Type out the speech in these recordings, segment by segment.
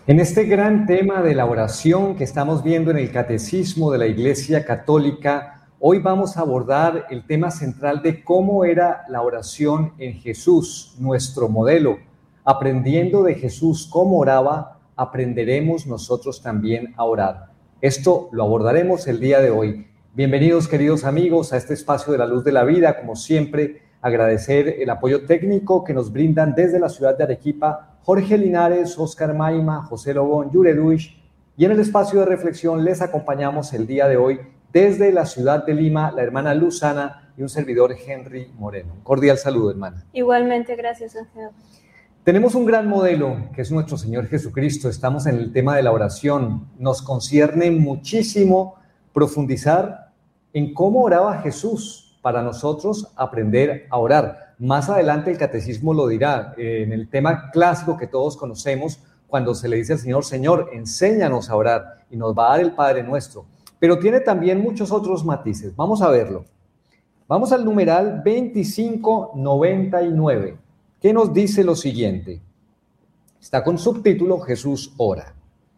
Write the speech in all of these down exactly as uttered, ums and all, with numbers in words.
En este gran tema de la oración que estamos viendo en el Catecismo de la Iglesia Católica, hoy vamos a abordar el tema central de cómo era la oración en Jesús, nuestro modelo. Aprendiendo de Jesús cómo oraba, aprenderemos nosotros también a orar. Esto lo abordaremos el día de hoy. Bienvenidos, queridos amigos, a este espacio de la luz de la vida. Como siempre, agradecer el apoyo técnico que nos brindan desde la ciudad de Arequipa Jorge Linares, Oscar Maima, José Lobón, Yure Duish, y en el espacio de reflexión les acompañamos el día de hoy desde la ciudad de Lima, la hermana Luzana y un servidor Henry Moreno. Un cordial saludo, hermana. Igualmente, gracias, Ángel. Tenemos un gran modelo, que es nuestro Señor Jesucristo. Estamos en el tema de la oración. Nos concierne muchísimo profundizar en cómo oraba Jesús para nosotros aprender a orar. Más adelante el catecismo lo dirá, eh, en el tema clásico que todos conocemos, cuando se le dice al Señor, Señor, enséñanos a orar, y nos va a dar el Padre Nuestro. Pero tiene también muchos otros matices. Vamos a verlo. Vamos al numeral veinticinco noventa y nueve, que nos dice lo siguiente. Está con subtítulo Jesús ora.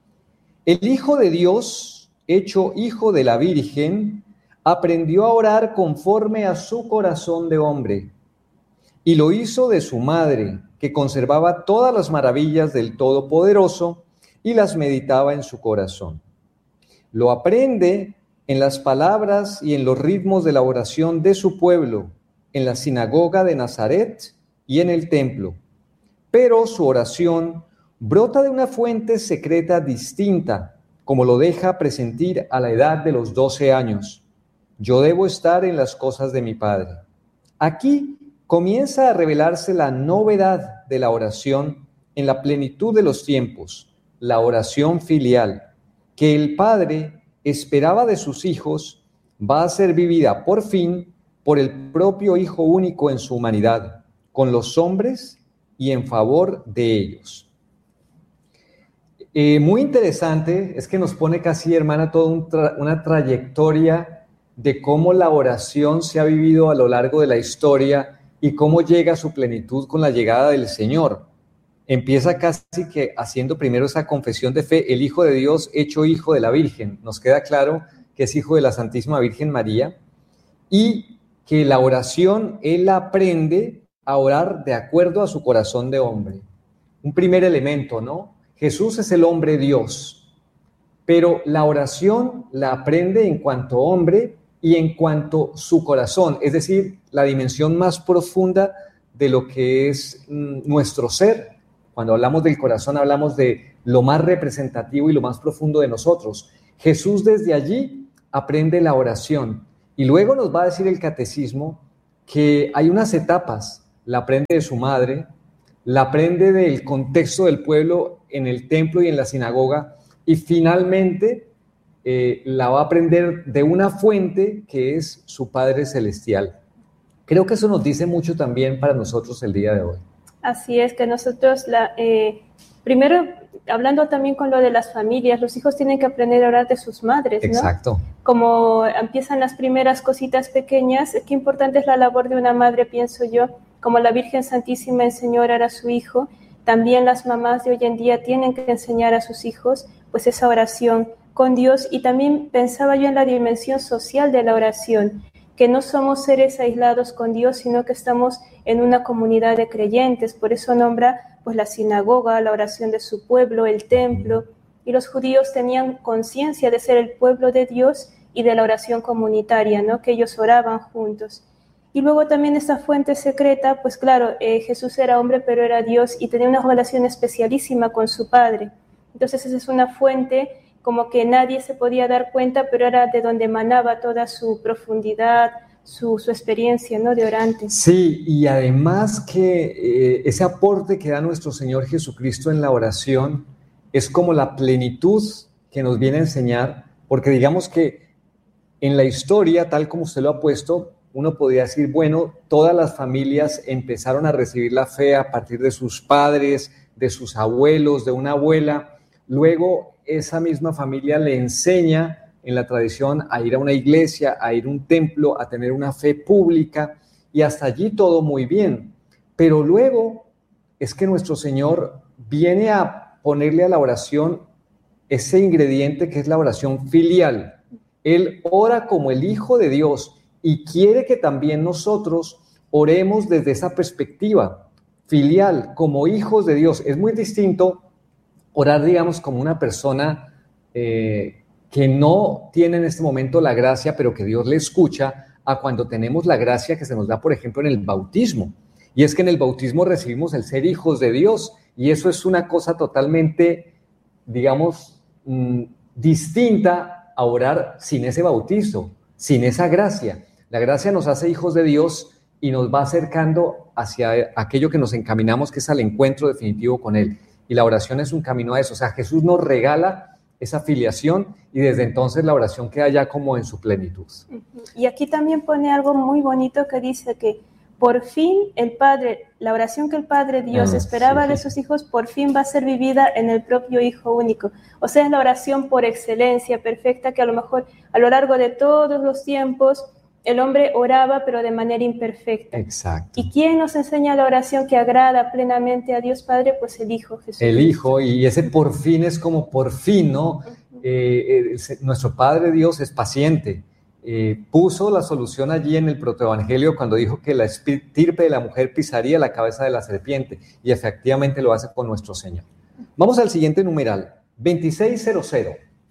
El Hijo de Dios, hecho Hijo de la Virgen, aprendió a orar conforme a su corazón de hombre, y lo hizo de su madre, que conservaba todas las maravillas del Todopoderoso y las meditaba en su corazón. Lo aprende en las palabras y en los ritmos de la oración de su pueblo, en la sinagoga de Nazaret y en el templo. Pero su oración brota de una fuente secreta distinta, como lo deja presentir a la edad de los doce años. Yo debo estar en las cosas de mi Padre. Aquí comienza a revelarse la novedad de la oración en la plenitud de los tiempos, la oración filial, que el Padre esperaba de sus hijos, va a ser vivida por fin por el propio Hijo único en su humanidad, con los hombres y en favor de ellos. Eh, muy interesante, es que nos pone casi, hermana, toda un tra- una trayectoria de cómo la oración se ha vivido a lo largo de la historia y cómo llega a su plenitud con la llegada del Señor. Empieza casi que haciendo primero esa confesión de fe, el Hijo de Dios hecho Hijo de la Virgen. Nos queda claro que es Hijo de la Santísima Virgen María y que la oración Él aprende a orar de acuerdo a su corazón de hombre. Un primer elemento, ¿no? Jesús es el hombre Dios, pero la oración la aprende en cuanto hombre y en cuanto su corazón, es decir, la dimensión más profunda de lo que es mm, nuestro ser. Cuando hablamos del corazón, hablamos de lo más representativo y lo más profundo de nosotros. Jesús desde allí aprende la oración. Y luego nos va a decir el catecismo que hay unas etapas. La aprende de su madre, la aprende del contexto del pueblo en el templo y en la sinagoga, y finalmente Eh, la va a aprender de una fuente que es su Padre Celestial. Creo que eso nos dice mucho también para nosotros el día de hoy. Así es, que nosotros, la, eh, primero, hablando también con lo de las familias, los hijos tienen que aprender a orar de sus madres, ¿no? Exacto. Como empiezan las primeras cositas pequeñas, qué importante es la labor de una madre, pienso yo, como la Virgen Santísima enseñó a orar a su hijo, también las mamás de hoy en día tienen que enseñar a sus hijos, pues esa oración con Dios. Y también pensaba yo en la dimensión social de la oración, que no somos seres aislados con Dios, sino que estamos en una comunidad de creyentes. Por eso nombra pues la sinagoga, la oración de su pueblo, el templo, y los judíos tenían conciencia de ser el pueblo de Dios y de la oración comunitaria, ¿no? Que ellos oraban juntos. Y luego también esta fuente secreta, pues claro, eh, Jesús era hombre, pero era Dios y tenía una relación especialísima con su Padre. Entonces esa es una fuente como que nadie se podía dar cuenta, pero era de donde emanaba toda su profundidad, su, su experiencia, ¿no?, de orante. Sí, y además que eh, ese aporte que da nuestro Señor Jesucristo en la oración es como la plenitud que nos viene a enseñar, porque digamos que en la historia, tal como usted lo ha puesto, uno podría decir, bueno, todas las familias empezaron a recibir la fe a partir de sus padres, de sus abuelos, de una abuela. Luego esa misma familia le enseña en la tradición a ir a una iglesia, a ir a un templo, a tener una fe pública, y hasta allí todo muy bien. Pero luego es que nuestro Señor viene a ponerle a la oración ese ingrediente que es la oración filial. Él ora como el Hijo de Dios y quiere que también nosotros oremos desde esa perspectiva filial, como hijos de Dios. Es muy distinto orar, digamos, como una persona eh, que no tiene en este momento la gracia, pero que Dios le escucha, a cuando tenemos la gracia que se nos da, por ejemplo, en el bautismo. Y es que en el bautismo recibimos el ser hijos de Dios, y eso es una cosa totalmente, digamos, mmm, distinta a orar sin ese bautizo, sin esa gracia. La gracia nos hace hijos de Dios y nos va acercando hacia aquello que nos encaminamos, que es al encuentro definitivo con Él. Y la oración es un camino a eso. O sea, Jesús nos regala esa filiación y desde entonces la oración queda ya como en su plenitud. Y aquí también pone algo muy bonito que dice que por fin el Padre, la oración que el Padre Dios ah, esperaba sí. de sus hijos, por fin va a ser vivida en el propio Hijo único. O sea, es la oración por excelencia, perfecta, que a lo mejor a lo largo de todos los tiempos el hombre oraba, pero de manera imperfecta. Exacto. ¿Y quién nos enseña la oración que agrada plenamente a Dios Padre? Pues el Hijo, Jesús. El Hijo, y ese por fin es como por fin, ¿no? Uh-huh. eh, eh, nuestro Padre Dios es paciente. Eh, puso la solución allí en el protoevangelio cuando dijo que la estirpe de la mujer pisaría la cabeza de la serpiente, y efectivamente lo hace con nuestro Señor. Vamos al siguiente numeral, veintiséis cero cero.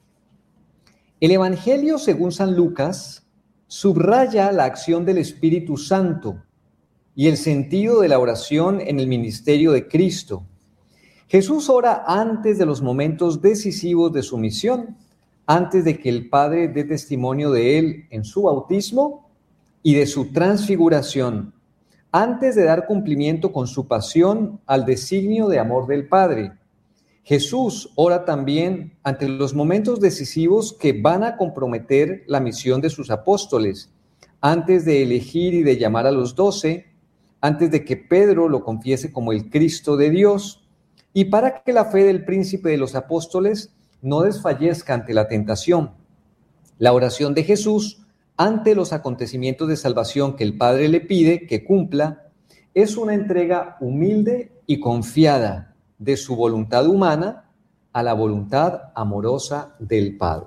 El Evangelio según San Lucas subraya la acción del Espíritu Santo y el sentido de la oración en el ministerio de Cristo. Jesús ora antes de los momentos decisivos de su misión, antes de que el Padre dé testimonio de Él en su bautismo y de su transfiguración, antes de dar cumplimiento con su pasión al designio de amor del Padre. Jesús ora también ante los momentos decisivos que van a comprometer la misión de sus apóstoles, antes de elegir y de llamar a los doce, antes de que Pedro lo confiese como el Cristo de Dios, y para que la fe del príncipe de los apóstoles no desfallezca ante la tentación. La oración de Jesús ante los acontecimientos de salvación que el Padre le pide que cumpla es una entrega humilde y confiada de su voluntad humana a la voluntad amorosa del Padre.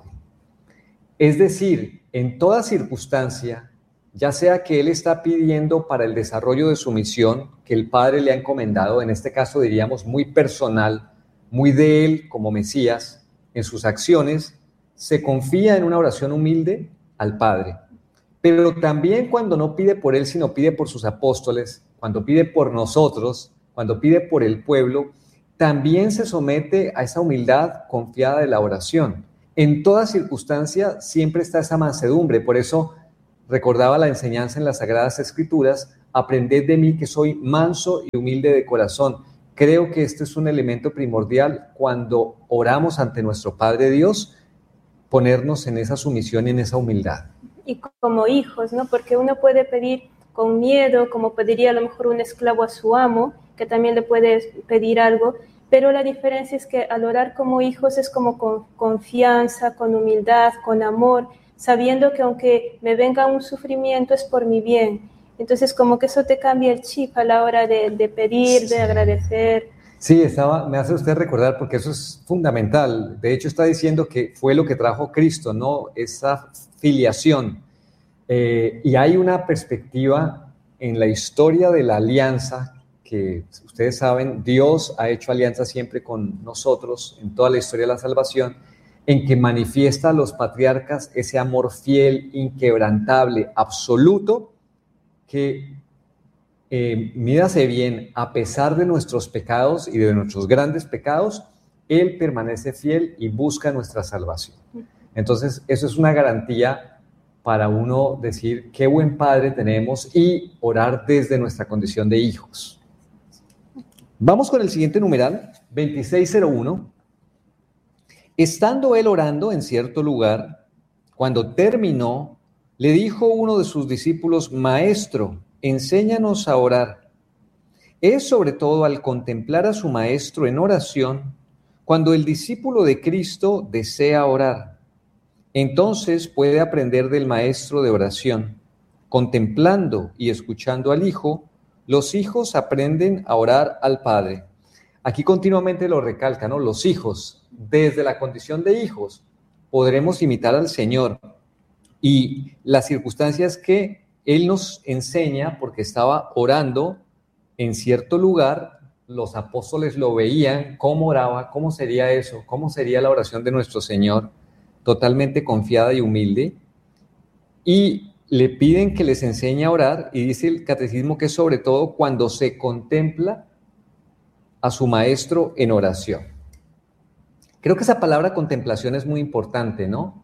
Es decir, en toda circunstancia, ya sea que Él está pidiendo para el desarrollo de su misión, que el Padre le ha encomendado, en este caso diríamos muy personal, muy de Él como Mesías, en sus acciones, se confía en una oración humilde al Padre. Pero también cuando no pide por Él, sino pide por sus apóstoles, cuando pide por nosotros, cuando pide por el pueblo, también se somete a esa humildad confiada de la oración. En toda circunstancia siempre está esa mansedumbre. Por eso recordaba la enseñanza en las Sagradas Escrituras: aprended de mí que soy manso y humilde de corazón. Creo que este es un elemento primordial cuando oramos ante nuestro Padre Dios, ponernos en esa sumisión y en esa humildad. Y como hijos, ¿no? Porque uno puede pedir con miedo, como pediría a lo mejor un esclavo a su amo, que también le puede pedir algo, pero la diferencia es que al orar como hijos es como con confianza, con humildad, con amor, sabiendo que aunque me venga un sufrimiento es por mi bien. Entonces como que eso te cambia el chip a la hora de, de pedir, sí. de agradecer. Sí, estaba, me hace usted recordar, porque eso es fundamental. De hecho está diciendo que fue lo que trajo Cristo, ¿no? Esa filiación. Eh, y hay una perspectiva en la historia de la alianza que ustedes saben, Dios ha hecho alianza siempre con nosotros en toda la historia de la salvación, en que manifiesta a los patriarcas ese amor fiel, inquebrantable, absoluto, que eh, mídase bien, a pesar de nuestros pecados y de nuestros grandes pecados, Él permanece fiel y busca nuestra salvación. Entonces, eso es una garantía para uno decir qué buen Padre tenemos y orar desde nuestra condición de hijos. Vamos con el siguiente numeral, veintiséis cero uno. Estando él orando en cierto lugar, cuando terminó, le dijo uno de sus discípulos: Maestro, enséñanos a orar. Es sobre todo al contemplar a su maestro en oración, cuando el discípulo de Cristo desea orar. Entonces puede aprender del maestro de oración. Contemplando y escuchando al Hijo, los hijos aprenden a orar al Padre. aquí continuamente lo recalca, ¿no? Los hijos, desde la condición de hijos, podremos imitar al Señor. Y las circunstancias que Él nos enseña, porque estaba orando en cierto lugar, los apóstoles lo veían, cómo oraba, cómo sería eso, cómo sería la oración de nuestro Señor, totalmente confiada y humilde, y le piden que les enseñe a orar, y dice el catecismo que es sobre todo cuando se contempla a su maestro en oración. Creo que esa palabra contemplación es muy importante, ¿no?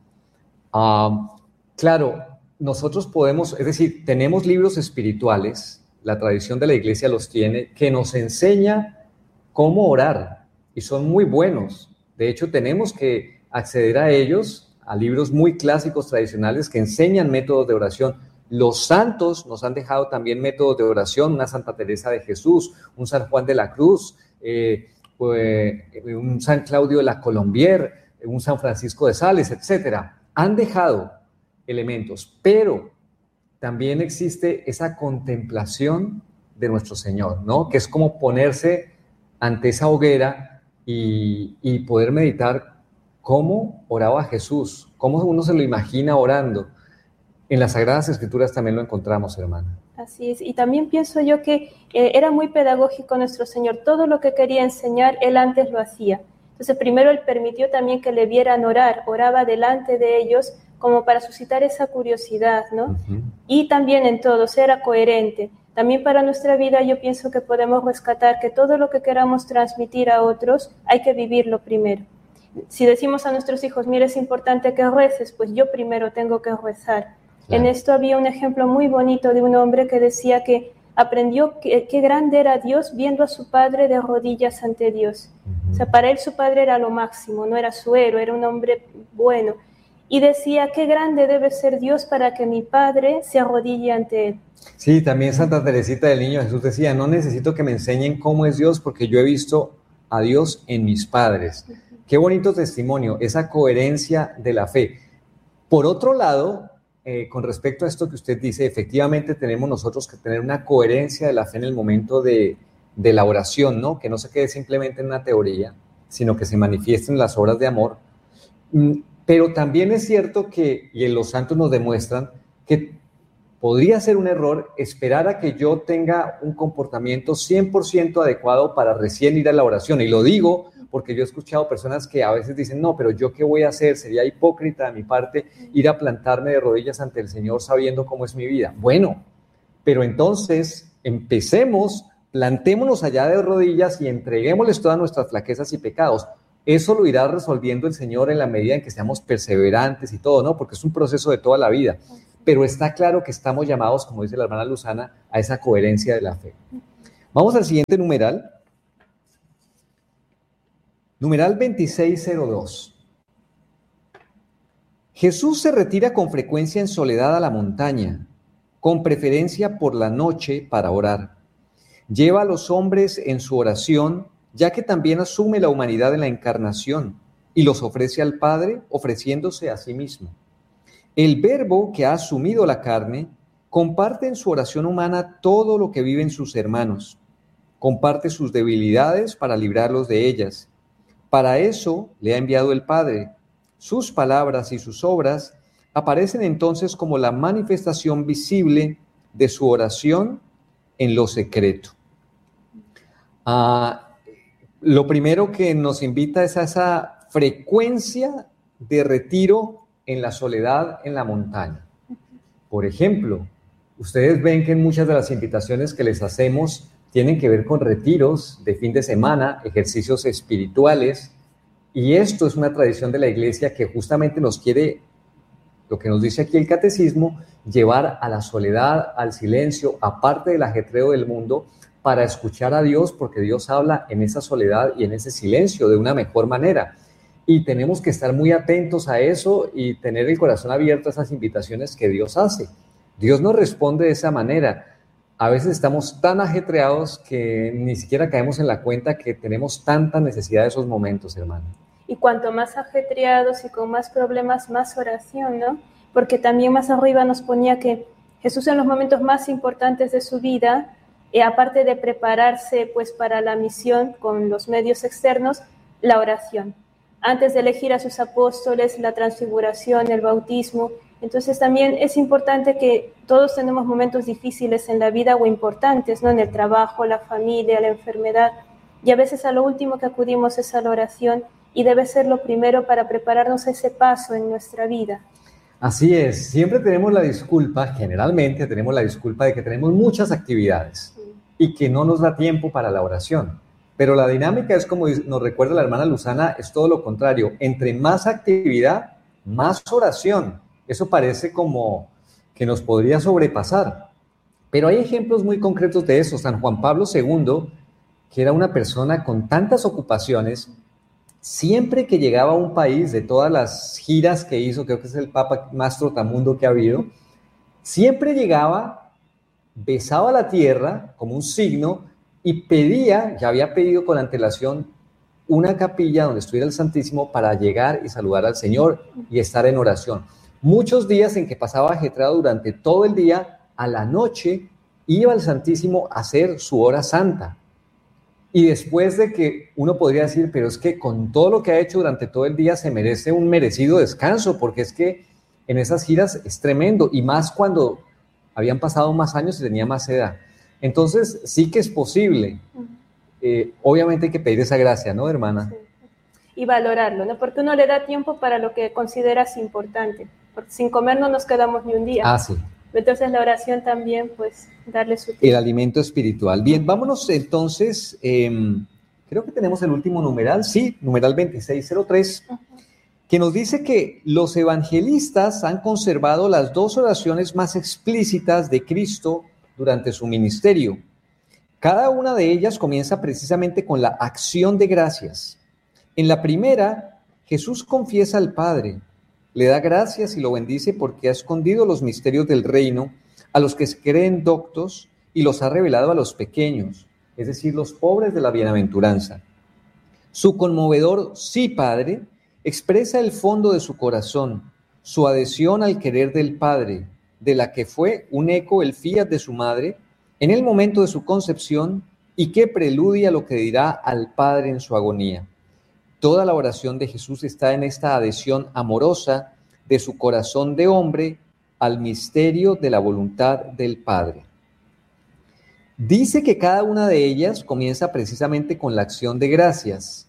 Uh, claro, nosotros podemos, es decir, tenemos libros espirituales, la tradición de la iglesia los tiene, que nos enseña cómo orar, y son muy buenos. De hecho, tenemos que acceder a ellos, a libros muy clásicos tradicionales que enseñan métodos de oración. Los santos nos han dejado también métodos de oración, una Santa Teresa de Jesús, un San Juan de la Cruz, eh, pues, un San Claudio de la Colombière, un San Francisco de Sales, etcétera. Han dejado elementos, pero también existe esa contemplación de nuestro Señor, ¿no? Que es como ponerse ante esa hoguera y, y poder meditar cómo oraba Jesús, cómo uno se lo imagina orando. En las Sagradas Escrituras también lo encontramos, hermana. Así es, y también pienso yo que eh, era muy pedagógico nuestro Señor, todo lo que quería enseñar, Él antes lo hacía. Entonces primero Él permitió también que le vieran orar, oraba delante de ellos como para suscitar esa curiosidad, ¿no? Uh-huh. Y también en todo, era coherente. También para nuestra vida yo pienso que podemos rescatar que todo lo que queramos transmitir a otros hay que vivirlo primero. Si decimos a nuestros hijos, mira, es importante que reces, pues yo primero tengo que rezar. Claro. En esto había un ejemplo muy bonito de un hombre que decía que aprendió que, qué grande era Dios viendo a su padre de rodillas ante Dios. Uh-huh. O sea, para él su padre era lo máximo, no era su héroe, era un hombre bueno. Y decía, qué grande debe ser Dios para que mi padre se arrodille ante él. Sí, también Santa Teresita del Niño Jesús decía, no necesito que me enseñen cómo es Dios porque yo he visto a Dios en mis padres. Uh-huh. Qué bonito testimonio, esa coherencia de la fe. Por otro lado, eh, con respecto a esto que usted dice, efectivamente tenemos nosotros que tener una coherencia de la fe en el momento de, de la oración, ¿no? Que no se quede simplemente en una teoría, sino que se manifiesten las obras de amor. Pero también es cierto que, y en los santos nos demuestran, que podría ser un error esperar a que yo tenga un comportamiento cien por ciento adecuado para recién ir a la oración. Y lo digo porque yo he escuchado personas que a veces dicen, no, pero ¿yo qué voy a hacer? Sería hipócrita de mi parte ir a plantarme de rodillas ante el Señor sabiendo cómo es mi vida. Bueno, pero entonces empecemos, plantémonos allá de rodillas y entreguémosles todas nuestras flaquezas y pecados. Eso lo irá resolviendo el Señor en la medida en que seamos perseverantes y todo, ¿no? Porque es un proceso de toda la vida. Pero está claro que estamos llamados, como dice la hermana Luzana, a esa coherencia de la fe. Vamos al siguiente numeral. Numeral veintiséis cero dos. Jesús se retira con frecuencia en soledad a la montaña, con preferencia por la noche para orar. Lleva a los hombres en su oración, ya que también asume la humanidad en la encarnación y los ofrece al Padre ofreciéndose a sí mismo. El Verbo que ha asumido la carne comparte en su oración humana todo lo que viven sus hermanos, comparte sus debilidades para librarlos de ellas. Para eso le ha enviado el Padre. Sus palabras y sus obras aparecen entonces como la manifestación visible de su oración en lo secreto. Ah, lo primero que nos invita es a esa frecuencia de retiro en la soledad en la montaña. Por ejemplo, ustedes ven que en muchas de las invitaciones que les hacemos tienen que ver con retiros de fin de semana, ejercicios espirituales, y esto es una tradición de la Iglesia que justamente nos quiere, lo que nos dice aquí el catecismo, llevar a la soledad, al silencio, aparte del ajetreo del mundo, para escuchar a Dios, porque Dios habla en esa soledad y en ese silencio de una mejor manera. Y tenemos que estar muy atentos a eso y tener el corazón abierto a esas invitaciones que Dios hace. Dios nos responde de esa manera. A veces estamos tan ajetreados que ni siquiera caemos en la cuenta que tenemos tanta necesidad de esos momentos, hermano. Y cuanto más ajetreados y con más problemas, más oración, ¿no? Porque también más arriba nos ponía que Jesús en los momentos más importantes de su vida Eh, aparte de prepararse pues para la misión con los medios externos, la oración. Antes de elegir a sus apóstoles, la transfiguración, el bautismo. Entonces también es importante que todos tenemos momentos difíciles en la vida o importantes, ¿no? En el trabajo, la familia, la enfermedad, y a veces a lo último que acudimos es a la oración y debe ser lo primero para prepararnos a ese paso en nuestra vida. Así es, siempre tenemos la disculpa, generalmente tenemos la disculpa de que tenemos muchas actividades y que no nos da tiempo para la oración. Pero la dinámica es como nos recuerda la hermana Luzana, es todo lo contrario. Entre más actividad, más oración. Eso parece como que nos podría sobrepasar. Pero hay ejemplos muy concretos de eso. San Juan Pablo segundo, que era una persona con tantas ocupaciones, siempre que llegaba a un país, de todas las giras que hizo, creo que es el papa más trotamundo que ha habido, siempre llegaba, besaba la tierra como un signo y pedía, ya había pedido con antelación, una capilla donde estuviera el Santísimo para llegar y saludar al Señor y estar en oración. Muchos días en que pasaba ajetreado durante todo el día, a la noche iba al Santísimo a hacer su hora santa. Y después de que uno podría decir, pero es que con todo lo que ha hecho durante todo el día se merece un merecido descanso, porque es que en esas giras es tremendo, y más cuando habían pasado más años y tenía más edad. Entonces sí que es posible. Eh, obviamente hay que pedir esa gracia, ¿no, hermana? Sí. Y valorarlo, ¿no? Porque uno le da tiempo para lo que consideras importante, porque sin comer no nos quedamos ni un día. Ah, sí. Entonces la oración también, pues, darle su tiempo. El alimento espiritual. Bien, vámonos entonces, eh, creo que tenemos el último numeral, sí, numeral veintiséis cero tres, uh-huh, que nos dice que los evangelistas han conservado las dos oraciones más explícitas de Cristo durante su ministerio. Cada una de ellas comienza precisamente con la acción de gracias. En la primera, Jesús confiesa al Padre, le da gracias y lo bendice porque ha escondido los misterios del reino a los que se creen doctos y los ha revelado a los pequeños, es decir, los pobres de la bienaventuranza. Su conmovedor sí, Padre, expresa el fondo de su corazón, su adhesión al querer del Padre, de la que fue un eco el fiat de su madre en el momento de su concepción y que preludia lo que dirá al Padre en su agonía. Toda la oración de Jesús está en esta adhesión amorosa de su corazón de hombre al misterio de la voluntad del Padre. Dice que cada una de ellas comienza precisamente con la acción de gracias.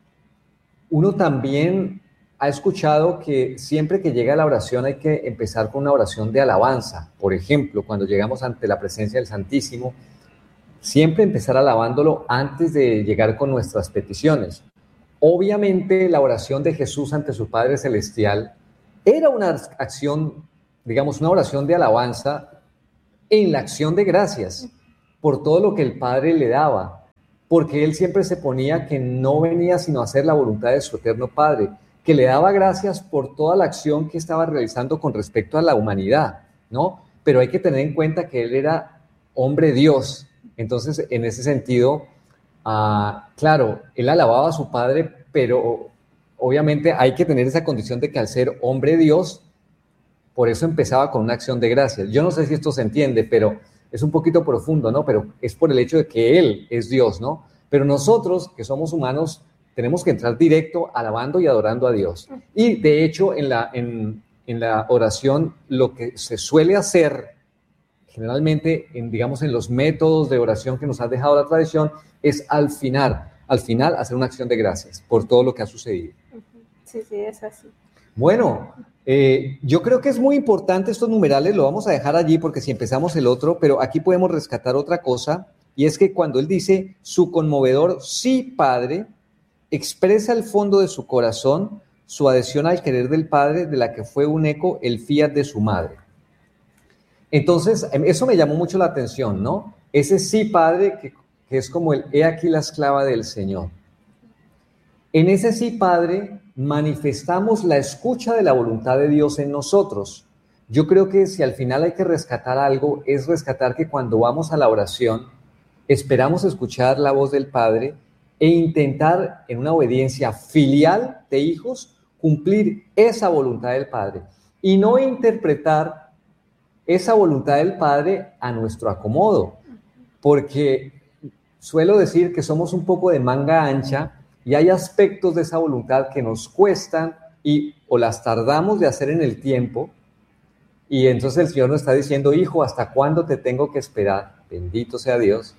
Uno también ha escuchado que siempre que llega a la oración hay que empezar con una oración de alabanza. Por ejemplo, cuando llegamos ante la presencia del Santísimo, siempre empezar alabándolo antes de llegar con nuestras peticiones. Obviamente la oración de Jesús ante su Padre Celestial era una acción, digamos, una oración de alabanza en la acción de gracias por todo lo que el Padre le daba, porque él siempre se ponía que no venía sino a hacer la voluntad de su eterno Padre, que le daba gracias por toda la acción que estaba realizando con respecto a la humanidad, ¿no? Pero hay que tener en cuenta que él era hombre Dios, entonces en ese sentido, uh, claro, él alababa a su Padre, pero obviamente hay que tener esa condición de que al ser hombre Dios, por eso empezaba con una acción de gracias. Yo no sé si esto se entiende, pero es un poquito profundo, ¿no? Pero es por el hecho de que Él es Dios, ¿no? Pero nosotros, que somos humanos, tenemos que entrar directo alabando y adorando a Dios. Y de hecho, en la, en, en la oración, lo que se suele hacer, generalmente, en, digamos, en los métodos de oración que nos ha dejado la tradición, es al final, al final hacer una acción de gracias por todo lo que ha sucedido. Sí, sí, es así. Bueno, eh, yo creo que es muy importante estos numerales, lo vamos a dejar allí porque si empezamos el otro, pero aquí podemos rescatar otra cosa, y es que cuando él dice su conmovedor sí, Padre, expresa el fondo de su corazón, su adhesión al querer del Padre, de la que fue un eco el fiat de su madre. Entonces, eso me llamó mucho la atención, ¿no? Ese sí, Padre, que, que es como el he aquí la esclava del Señor. En ese sí, Padre, manifestamos la escucha de la voluntad de Dios en nosotros. Yo creo que si al final hay que rescatar algo, es rescatar que cuando vamos a la oración, esperamos escuchar la voz del Padre e intentar, en una obediencia filial de hijos, cumplir esa voluntad del Padre y no interpretar esa voluntad del Padre a nuestro acomodo. porque suelo decir que somos un poco de manga ancha y hay aspectos de esa voluntad que nos cuestan y o las tardamos de hacer en el tiempo, y entonces el Señor nos está diciendo, hijo, ¿hasta cuándo te tengo que esperar? Bendito sea Dios.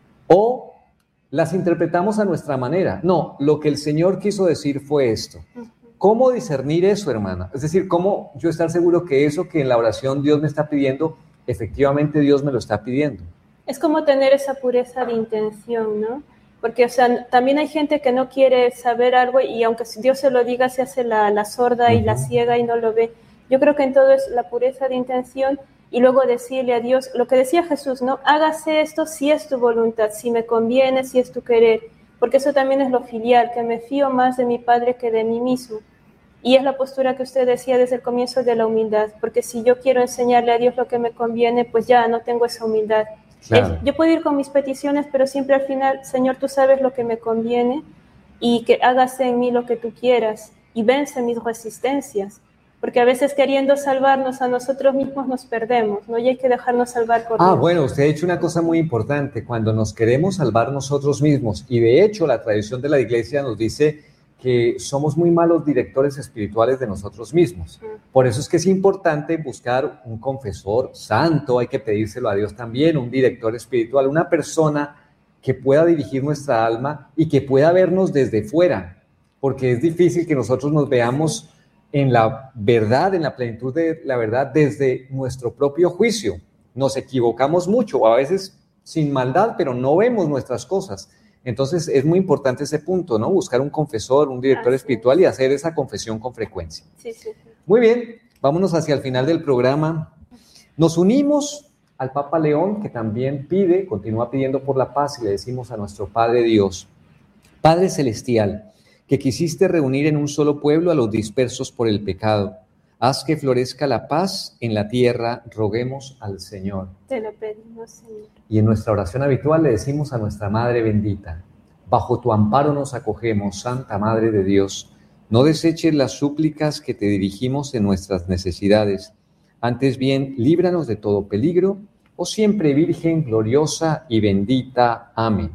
O las interpretamos a nuestra manera. No, lo que el Señor quiso decir fue esto. ¿Cómo discernir eso, hermana? Es decir, ¿cómo yo estar seguro que eso que en la oración Dios me está pidiendo, efectivamente Dios me lo está pidiendo? Es como tener esa pureza de intención, ¿no? Porque, o sea, también hay gente que no quiere saber algo y aunque Dios se lo diga, se hace la, la sorda uh-huh. y la ciega y no lo ve. Yo creo que en todo es la pureza de intención y luego decirle a Dios, lo que decía Jesús, ¿no? Hágase esto si es tu voluntad, si me conviene, si es tu querer. Porque eso también es lo filial, que me fío más de mi Padre que de mí mismo. Y es la postura que usted decía desde el comienzo de la humildad, porque si yo quiero enseñarle a Dios lo que me conviene, pues ya no tengo esa humildad. Claro. Yo puedo ir con mis peticiones, pero siempre al final, Señor, tú sabes lo que me conviene y que hágase en mí lo que tú quieras y vence mis resistencias, porque a veces queriendo salvarnos a nosotros mismos nos perdemos, ¿no? Y hay que dejarnos salvar por Dios. Ah, bueno, usted ha dicho una cosa muy importante, cuando nos queremos salvar nosotros mismos, y de hecho la tradición de la Iglesia nos dice que somos muy malos directores espirituales de nosotros mismos. Por eso es que es importante buscar un confesor santo, hay que pedírselo a Dios también, un director espiritual, una persona que pueda dirigir nuestra alma y que pueda vernos desde fuera, porque es difícil que nosotros nos veamos en la verdad, en la plenitud de la verdad, desde nuestro propio juicio. Nos equivocamos mucho, a veces sin maldad, pero no vemos nuestras cosas. Entonces es muy importante ese punto, ¿no? Buscar un confesor, un director Así espiritual es. Y hacer esa confesión con frecuencia. Sí, sí, sí. Muy bien, vámonos hacia el final del programa. Nos unimos al Papa León, que también pide, continúa pidiendo por la paz, y le decimos a nuestro Padre Dios, Padre Celestial, que quisiste reunir en un solo pueblo a los dispersos por el pecado, haz que florezca la paz en la tierra, roguemos al Señor. Te lo pedimos, Señor. Y en nuestra oración habitual le decimos a nuestra Madre bendita, bajo tu amparo nos acogemos, Santa Madre de Dios, no deseches las súplicas que te dirigimos en nuestras necesidades, antes bien, líbranos de todo peligro, oh siempre Virgen gloriosa y bendita. Amén.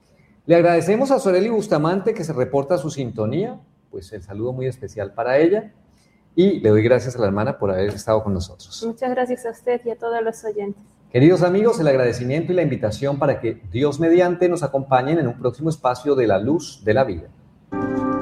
Le agradecemos a Soreli Bustamante que se reporta su sintonía, pues el saludo muy especial para ella, y le doy gracias a la hermana por haber estado con nosotros. Muchas gracias a usted y a todos los oyentes. Queridos amigos, el agradecimiento y la invitación para que Dios mediante nos acompañen en un próximo espacio de la luz de la vida.